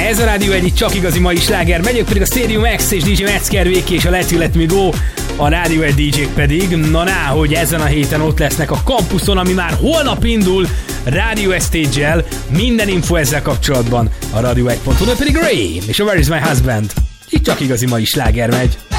Ez a Rádió egy csak igazi mai sláger. Megyek pedig a Stadium X és DJ Metzger, Véki és a Let You Let Me Go. A Rádió egy DJ-k pedig, hogy ezen a héten ott lesznek a kampuszon, ami már holnap indul Rádió Stage-el. Minden info ezzel kapcsolatban a Radio1.hu, pedig Ray és a Where Is My Husband. Itt csak igazi mai sláger megy.